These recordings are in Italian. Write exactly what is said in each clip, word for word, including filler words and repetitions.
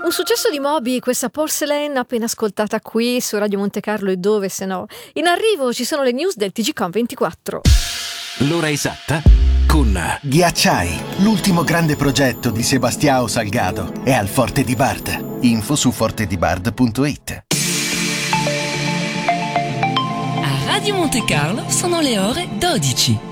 Un successo di Moby, questa Porcelain appena ascoltata qui su Radio Monte Carlo e dove se no. In arrivo ci sono le news del T G Com ventiquattro. L'ora esatta con Ghiacciai, l'ultimo grande progetto di Sebastião Salgado, è al Forte di Bard. Info su forte di bard punto it. A Radio Monte Carlo sono le ore dodici.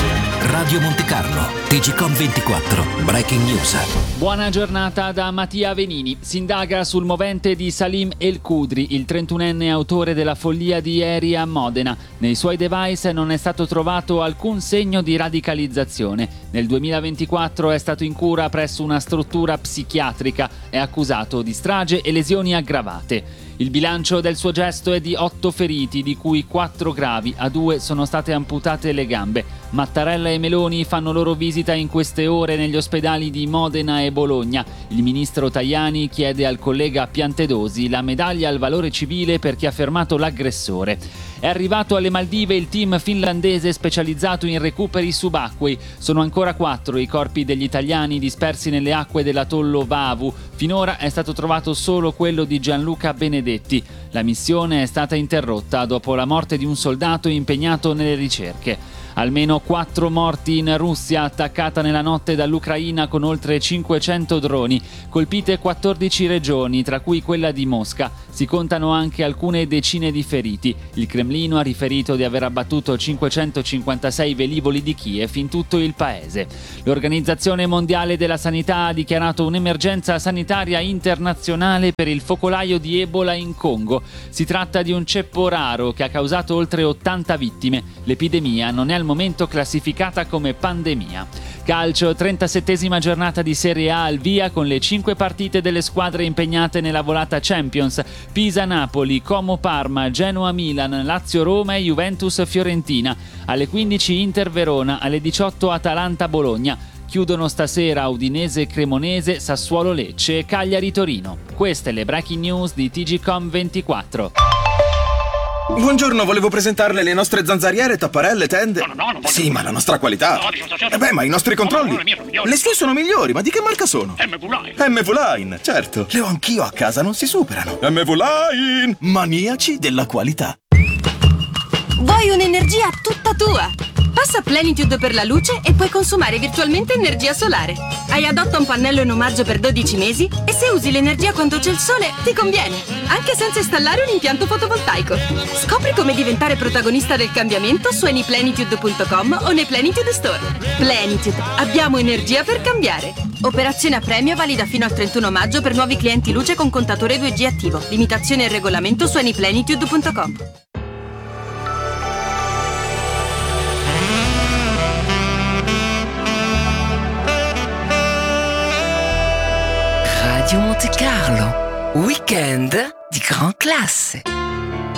Radio Monte Carlo, T G Com ventiquattro, Breaking News. Buona giornata da Mattia Venini. Si indaga sul movente di Salim El Kudri, il trentunenne autore della follia di ieri a Modena. Nei suoi device non è stato trovato alcun segno di radicalizzazione. Nel duemilaventiquattro è stato in cura presso una struttura psichiatrica. È accusato di strage e lesioni aggravate. Il bilancio del suo gesto è di otto feriti, di cui quattro gravi. A due sono state amputate le gambe. Mattarella e Meloni fanno loro visita in queste ore negli ospedali di Modena e Bologna. Il ministro Tajani chiede al collega Piantedosi la medaglia al valore civile per chi ha fermato l'aggressore. È arrivato alle Maldive il team finlandese specializzato in recuperi subacquei. Sono ancora quattro i corpi degli italiani dispersi nelle acque dell'atollo Vavu. Finora è stato trovato solo quello di Gianluca Benedetti. La missione è stata interrotta dopo la morte di un soldato impegnato nelle ricerche. Almeno quattro morti in Russia, attaccata nella notte dall'Ucraina con oltre cinquecento droni. Colpite quattordici regioni, tra cui quella di Mosca. Si contano anche alcune decine di feriti. Il Cremlino ha riferito di aver abbattuto cinquecentocinquantasei velivoli di Kiev in tutto il paese. L'Organizzazione Mondiale della Sanità ha dichiarato un'emergenza sanitaria internazionale per il focolaio di Ebola in Congo. Si tratta di un ceppo raro che ha causato oltre ottanta vittime. L'epidemia non è al momento classificata come pandemia. Calcio, trentasettesima giornata di Serie A al via con le cinque partite delle squadre impegnate nella volata Champions: Pisa-Napoli, Como-Parma, Genoa-Milan, Lazio-Roma e Juventus-Fiorentina. Alle quindici Inter-Verona, alle diciotto Atalanta-Bologna. Chiudono stasera Udinese-Cremonese, Sassuolo-Lecce e Cagliari-Torino. Queste le breaking news di T G Com ventiquattro. Buongiorno, volevo presentarle le nostre zanzariere, tapparelle, tende. No, no, no, non voglio. Sì, ma la nostra qualità. No, diciamo, certo. Eh beh, ma i nostri controlli. No, no, le mie sono migliori. Le sue sono migliori, ma di che marca sono? M V Line. M V Line, certo. Le ho anch'io a casa, non si superano. M V Line, maniaci della qualità. Vuoi un'energia tutta tua? Passa Plenitude per la luce e puoi consumare virtualmente energia solare. Hai adotta un pannello in omaggio per dodici mesi e se usi l'energia quando c'è il sole ti conviene, anche senza installare un impianto fotovoltaico. Scopri come diventare protagonista del cambiamento su anyplenitude punto com o nei Plenitude Store. Plenitude, abbiamo energia per cambiare. Operazione a premio valida fino al trentuno maggio per nuovi clienti luce con contatore due G attivo. Limitazione e regolamento su anyplenitude punto com. Radio Monte Carlo, weekend di gran classe.